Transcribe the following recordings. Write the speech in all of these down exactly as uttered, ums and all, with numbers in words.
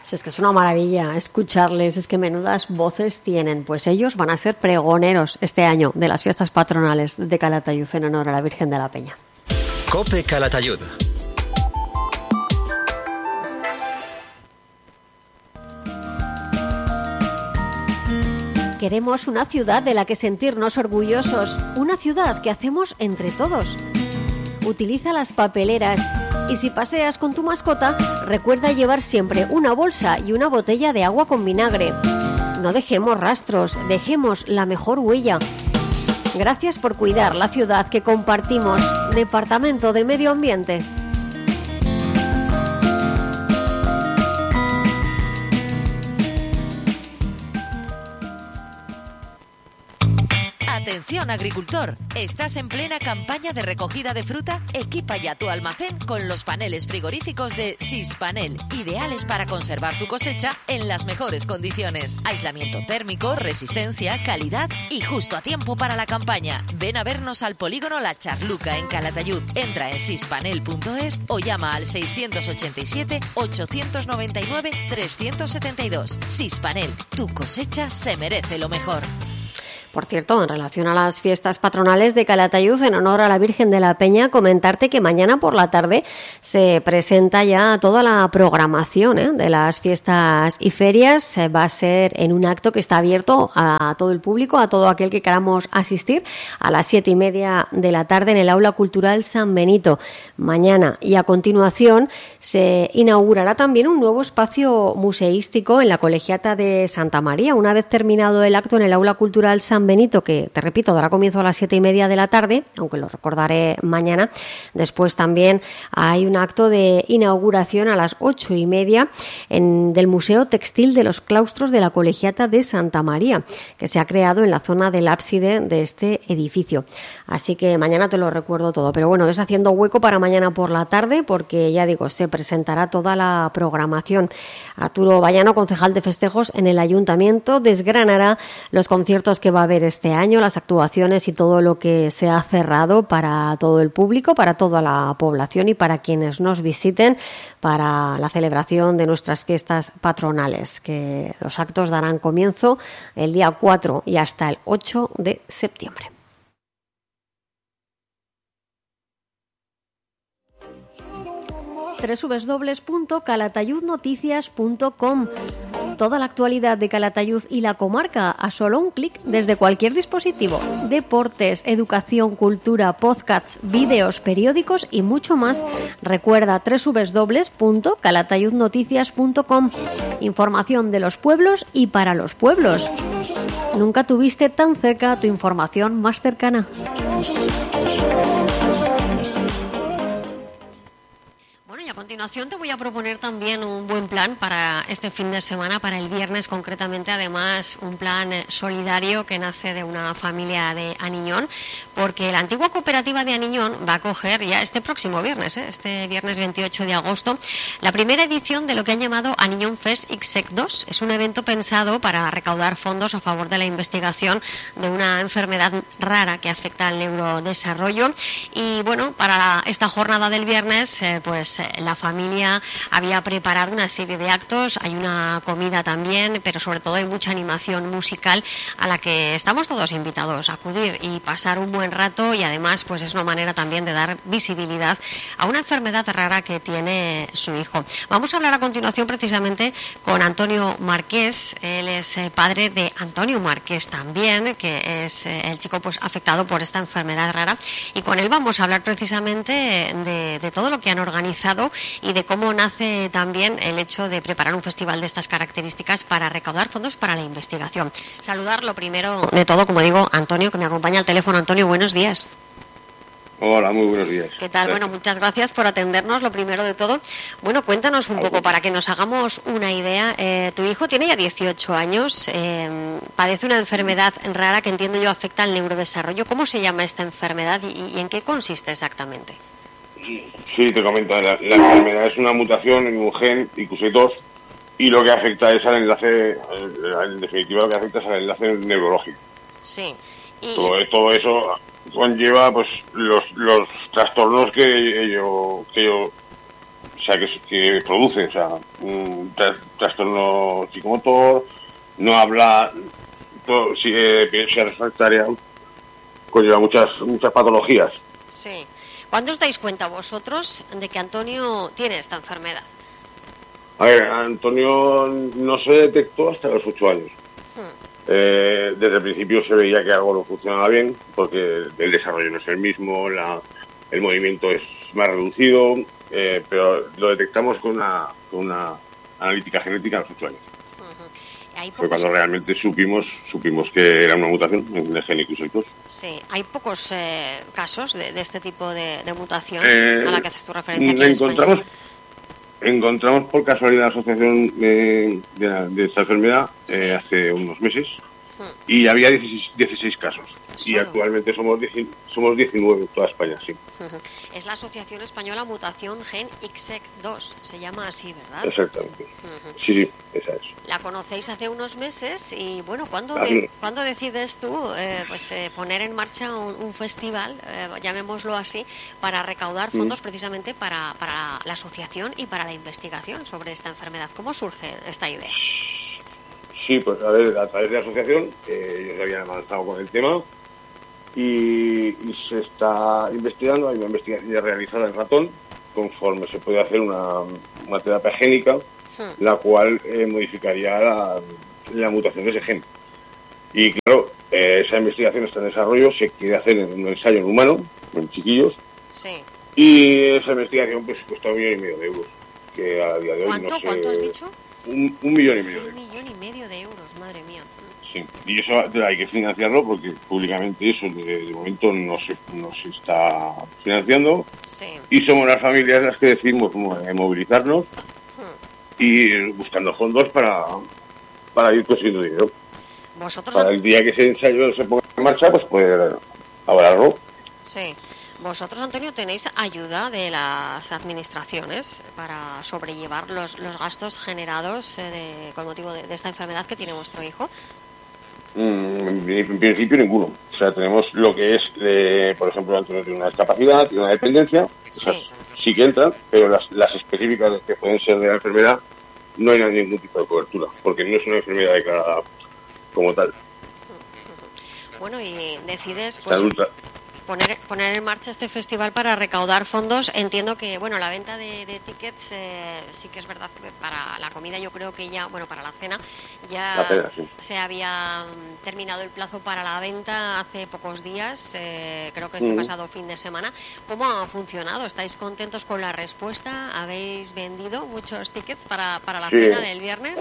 Si es que es una maravilla escucharles, es que menudas voces tienen. Pues ellos van a ser pregoneros este año de las fiestas patronales de Calatayud en honor a la Virgen de la Peña. COPE Calatayud. Queremos una ciudad de la que sentirnos orgullosos, una ciudad que hacemos entre todos. Utiliza las papeleras y si paseas con tu mascota, recuerda llevar siempre una bolsa y una botella de agua con vinagre. No dejemos rastros, dejemos la mejor huella. Gracias por cuidar la ciudad que compartimos. Departamento de Medio Ambiente. Atención agricultor, ¿estás en plena campaña de recogida de fruta? Equipa ya tu almacén con los paneles frigoríficos de Sispanel, ideales para conservar tu cosecha en las mejores condiciones. Aislamiento térmico, resistencia, calidad y justo a tiempo para la campaña. Ven a vernos al polígono La Charluca en Calatayud. Entra en sispanel punto es o llama al seiscientos ochenta y siete, ochocientos noventa y nueve, trescientos setenta y dos. Sispanel, tu cosecha se merece lo mejor. Por cierto, en relación a las fiestas patronales de Calatayud en honor a la Virgen de la Peña, comentarte que mañana por la tarde se presenta ya toda la programación ¿eh? de las fiestas y ferias. Va a ser en un acto que está abierto a todo el público, a todo aquel que queramos asistir, a las siete y media de la tarde en el Aula Cultural San Benito. Mañana y a continuación se inaugurará también un nuevo espacio museístico en la Colegiata de Santa María. Una vez terminado el acto en el Aula Cultural San Benito, que te repito, dará comienzo a las siete y media de la tarde, aunque lo recordaré mañana. Después también hay un acto de inauguración a las ocho y media en, del Museo Textil de los Claustros de la Colegiata de Santa María, que se ha creado en la zona del ábside de este edificio. Así que mañana te lo recuerdo todo. Pero bueno, ves haciendo hueco para mañana por la tarde, porque ya digo, se presentará toda la programación. Arturo Vallano, concejal de festejos en el Ayuntamiento, desgranará los conciertos que va a haber este año, las actuaciones y todo lo que se ha cerrado para todo el público, para toda la población y para quienes nos visiten para la celebración de nuestras fiestas patronales, que los actos darán comienzo el día cuatro y hasta el ocho de septiembre. doble u doble u doble u punto calatayud noticias punto com. Toda la actualidad de Calatayud y la comarca a solo un clic desde cualquier dispositivo. Deportes, educación, cultura, podcasts, vídeos, periódicos y mucho más. Recuerda doble u doble u doble u punto calatayud noticias punto com. Información de los pueblos y para los pueblos. Nunca tuviste tan cerca tu información más cercana. Y a continuación te voy a proponer también un buen plan para este fin de semana, para el viernes concretamente, además un plan solidario que nace de una familia de Aniñón, porque la antigua cooperativa de Aniñón va a acoger ya este próximo viernes, ¿eh? este viernes veintiocho de agosto, la primera edición de lo que han llamado Aniñón Fest I C S E C dos. Es un evento pensado para recaudar fondos a favor de la investigación de una enfermedad rara que afecta al neurodesarrollo. Y bueno, para la, esta jornada del viernes, eh, pues eh, la familia había preparado una serie de actos, hay una comida también, pero sobre todo hay mucha animación musical a la que estamos todos invitados a acudir y pasar un buen rato, y además pues es una manera también de dar visibilidad a una enfermedad rara que tiene su hijo. Vamos a hablar a continuación precisamente con Antonio Marqués. Él es padre de Antonio Marqués también, que es el chico pues afectado por esta enfermedad rara, y con él vamos a hablar precisamente de, de todo lo que han organizado y de cómo nace también el hecho de preparar un festival de estas características para recaudar fondos para la investigación. Saludar lo primero de todo, como digo, Antonio, que me acompaña al teléfono. Antonio, buenos días. Hola, muy buenos días. ¿Qué tal? Gracias. Bueno, muchas gracias por atendernos, lo primero de todo. Bueno, cuéntanos un poco para que nos hagamos una idea. Eh, tu hijo tiene ya dieciocho años, eh, padece una enfermedad rara que entiendo yo afecta al neurodesarrollo. ¿Cómo se llama esta enfermedad y, y en qué consiste exactamente? Sí, te comento. La, la enfermedad es una mutación en un gen I Q S E dos y lo que afecta es al enlace, en definitiva lo que afecta es al enlace neurológico. Sí. Y... Todo, todo eso conlleva pues los los trastornos que ello, que ello sea, que, que produce, o sea, un trastorno psicomotor, no habla, todo, sigue epilepsia refractaria, conlleva muchas, muchas patologías. Sí. ¿Cuándo os dais cuenta vosotros de que Antonio tiene esta enfermedad? A ver, Antonio no se detectó hasta los ocho años. Hmm. Eh, desde el principio se veía que algo no funcionaba bien, porque el desarrollo no es el mismo, la, el movimiento es más reducido, eh, pero lo detectamos con una, con una analítica genética a los ocho años. Uh-huh. Hay Fue cuando realmente supimos supimos que era una mutación en el gen I Q seis dos. Sí, hay pocos eh, casos de, de este tipo de, de mutación eh, a la que haces tu referencia aquí en encontramos, España. Encontramos por casualidad la asociación de, de, de esta enfermedad sí. eh, hace unos meses hmm. y había dieciséis casos. ¿Solo? Y actualmente somos, diez, somos diecinueve en toda España, sí. Uh-huh. Es la Asociación Española Mutación Gen I C S E C dos, se llama así, ¿verdad? Exactamente. Uh-huh. Sí, sí, esa es. La conocéis hace unos meses y, bueno, ¿cuándo, de, ¿cuándo decides tú eh, pues, eh, poner en marcha un, un festival, eh, llamémoslo así, para recaudar fondos uh-huh. precisamente para, para la asociación y para la investigación sobre esta enfermedad? ¿Cómo surge esta idea? Sí, pues a ver, a través de la asociación, eh, ellos habían avanzado con el tema. Y, y se está investigando, hay una investigación ya realizada en ratón, conforme se puede hacer una, una terapia génica, hmm. la cual eh, modificaría la, la mutación de ese gen. Y claro, eh, esa investigación está en desarrollo, se quiere hacer en un ensayo en humano, en chiquillos, sí. y esa investigación pues cuesta un millón y medio de euros, que a día de hoy ¿Cuánto? no sé... ¿Cuánto has dicho? Un, un millón y medio de euros. Un millón y medio de euros, madre mía. Sí, y eso hay que financiarlo porque públicamente eso de, de momento no se, no se está financiando. Sí. Y somos las familias las que decidimos movilizarnos hmm. y buscando fondos para, para ir consiguiendo dinero. ¿Vosotros para el día que ese ensayo se ponga en marcha, pues poder avalarlo. Sí. Vosotros, Antonio, tenéis ayuda de las administraciones para sobrellevar los, los gastos generados eh, de, con motivo de, de esta enfermedad que tiene vuestro hijo. En principio ninguno. O sea, tenemos lo que es, eh, por ejemplo, Antonio tiene una discapacidad, tiene una dependencia, sí, o sea, sí que entran, pero las, las específicas que pueden ser de la enfermedad no hay ningún tipo de cobertura, porque no es una enfermedad declarada como tal. Bueno, y decides pues poner poner en marcha este festival para recaudar fondos. Entiendo que, bueno, la venta de, de tickets eh, sí que es verdad que para la comida yo creo que ya, bueno, para la cena ya la cena, sí. se había terminado el plazo para la venta hace pocos días, eh, creo que este mm. pasado fin de semana. ¿Cómo ha funcionado? ¿Estáis contentos con la respuesta? ¿Habéis vendido muchos tickets para, para la sí. cena del viernes?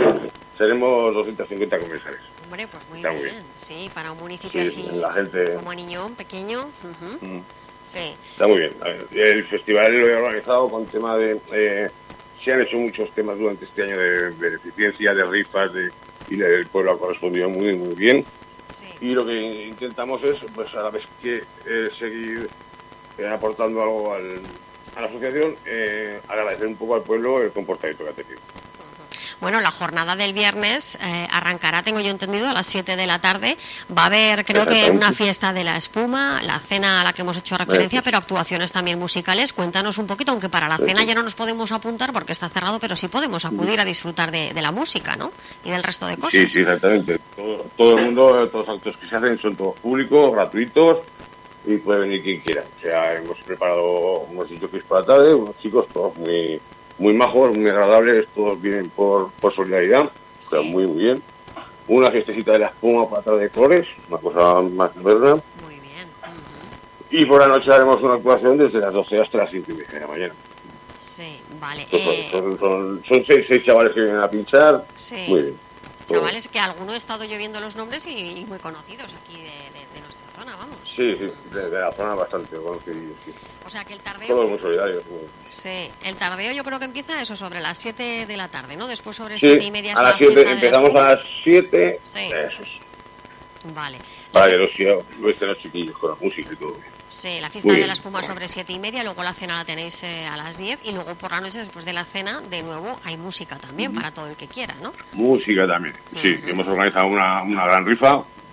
Seremos doscientos cincuenta comensales. Hombre, pues muy Está bien. muy bien, sí, para un municipio sí, así la gente... como Niñón, pequeño. Uh-huh. Mm. Sí. Está muy bien. El festival lo he organizado con tema de... Eh, se han hecho muchos temas durante este año de beneficencia, de rifas, de, y el pueblo ha correspondido muy, muy bien. Sí. Y lo que intentamos es, pues a la vez que eh, seguir eh, aportando algo al, a la asociación, eh, agradecer un poco al pueblo el comportamiento que ha tenido. Bueno, la jornada del viernes eh, arrancará, tengo yo entendido, a las siete de la tarde. Va a haber, creo que, una fiesta de la espuma, la cena a la que hemos hecho referencia, pero actuaciones también musicales. Cuéntanos un poquito, aunque para la cena ya no nos podemos apuntar porque está cerrado, pero sí podemos acudir a disfrutar de, de la música, ¿no? Y del resto de cosas. Sí, sí, exactamente. Todo, todo el mundo, todos los actos que se hacen son todos públicos, gratuitos, y puede venir quien quiera. O sea, hemos preparado unos sitios que es por la tarde, unos chicos todos muy... muy majos, muy agradables, todos vienen por, por solidaridad, sí. O sea, muy, muy bien. Una fiestecita de la espuma para tarde de colores, una cosa más moderna. Muy bien. Uh-huh. Y por la noche haremos una actuación desde las doce hasta las cinco y media de la mañana. Sí, vale. Son, eh... son, son, son seis, seis chavales que vienen a pinchar, sí. Muy bien. Chavales todo. Que alguno he estado yo viendo los nombres y, y muy conocidos aquí de, de, de nuestra zona, vamos. Sí, sí, de, de la zona bastante conocidos, sí. O sea que el tardeo... Todos muy solidarios. Muy... Sí, el tardeo yo creo que empieza eso sobre las siete de la tarde, ¿no? Después sobre sí, siete y media a las siete, empezamos a las siete, sí. Eso es. Vale. Para la... que los, lo estén los chiquillos con la música y todo. Sí, la fiesta de la espuma sobre siete y media, luego la cena la tenéis eh, a las diez y luego por la noche, después de la cena, de nuevo hay música también uh-huh. para todo el que quiera, ¿no? Música también, uh-huh. sí. Hemos organizado una, una gran rifa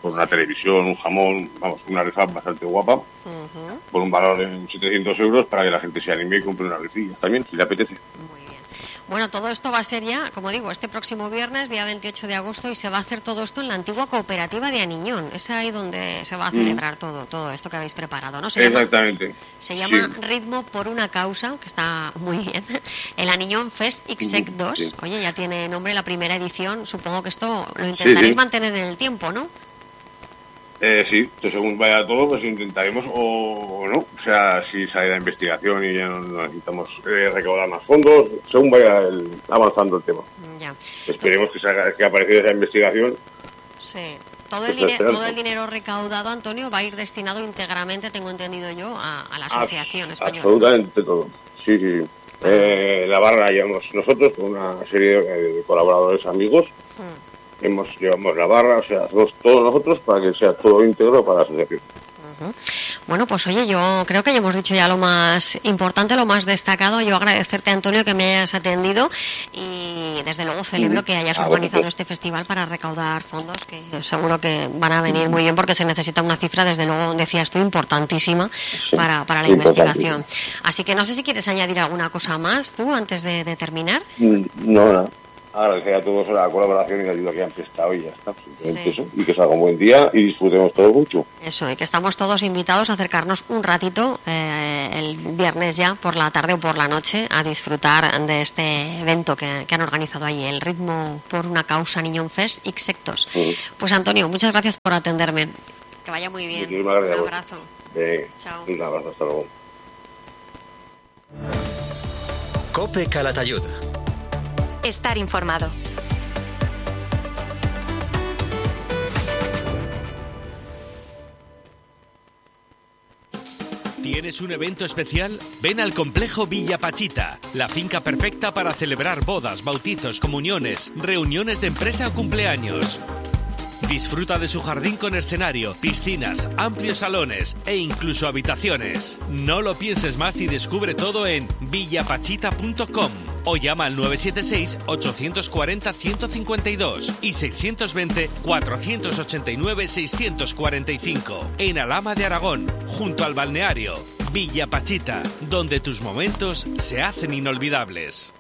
con una televisión, un jamón, vamos, una rifa bastante guapa, uh-huh. por un valor de setecientos euros para que la gente se anime y compre una rifilla también, si le apetece. Muy bien. Bueno, todo esto va a ser ya, como digo, este próximo viernes, día veintiocho de agosto, y se va a hacer todo esto en la antigua cooperativa de Aniñón. Es ahí donde se va a celebrar mm. todo todo esto que habéis preparado, ¿no? Se Exactamente. Llama, se llama sí. Ritmo por una causa, que está muy bien. El Aniñón Fest I C S E C dos. Sí. Oye, ya tiene nombre la primera edición. Supongo que esto lo intentaréis sí, sí. mantener en el tiempo, ¿no? Eh, sí, según vaya todo, pues intentaremos o, o no. O sea, si sale la investigación y ya no necesitamos eh, recaudar más fondos, según vaya el, avanzando el tema. Ya. Esperemos que, salga, que aparezca esa investigación. Sí. Todo el, dinero, todo el dinero recaudado, Antonio, va a ir destinado íntegramente, tengo entendido yo, a, a la Asociación Abs- Española. Absolutamente todo. Sí, sí. Eh, la barra la llevamos nosotros con una serie de, de colaboradores amigos. Hmm. Hemos llevamos la barra, o sea, hacemos todos nosotros para que sea todo íntegro para la asociación. Uh-huh. Bueno, pues oye, yo creo que ya hemos dicho ya lo más importante, lo más destacado. Yo agradecerte, Antonio, que me hayas atendido y desde luego celebro uh-huh. que hayas ah, organizado bueno, este festival para recaudar fondos, que seguro que van a venir uh-huh. muy bien porque se necesita una cifra, desde luego, decías tú, importantísima sí, para, para la investigación. Así que no sé si quieres añadir alguna cosa más tú antes de, de terminar. No, no. Agradecer a todos la colaboración y la ayuda que han prestado y ya está, simplemente sí. eso, y que salga un buen día y disfrutemos todos mucho. Eso, y que estamos todos invitados a acercarnos un ratito eh, el viernes ya por la tarde o por la noche a disfrutar de este evento que, que han organizado ahí, el Ritmo por una causa Aniñón Fest I C S E C dos. Sí. Pues Antonio, muchas gracias por atenderme. Que vaya muy bien. Muchísimas gracias. Un abrazo. Eh, Chao. Un abrazo, hasta luego. Cope Calatayud. Estar informado. ¿Tienes un evento especial? Ven al Complejo Villa Pachita, la finca perfecta para celebrar bodas, bautizos, comuniones, reuniones de empresa o cumpleaños. Disfruta de su jardín con escenario, piscinas, amplios salones e incluso habitaciones. No lo pienses más y descubre todo en villapachita punto com o llama al nueve siete seis, ocho cuatro cero, uno cinco dos y seiscientos veinte, cuatrocientos ochenta y nueve, seiscientos cuarenta y cinco en Alhama de Aragón, junto al balneario. Villa Pachita, donde tus momentos se hacen inolvidables.